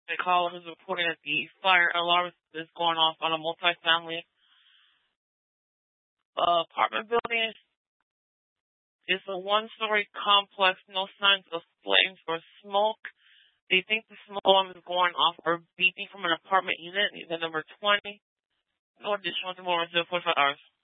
The caller is reporting that the fire alarm is going off on a multifamily apartment building. It's a one-story complex, no signs of flames or smoke. They think the smoke alarm is going off or beeping from an apartment unit, unit number 20. No additional tomorrow, 45 hours.